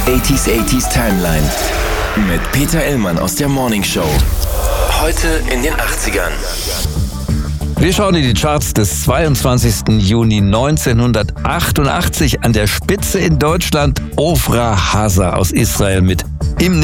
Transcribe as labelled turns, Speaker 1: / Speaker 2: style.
Speaker 1: 80s Timeline mit Peter Illmann aus der Morning Show. Heute in den 80ern.
Speaker 2: Wir schauen in die Charts des 22. Juni 1988. An der Spitze in Deutschland Ofra Haza aus Israel mit Im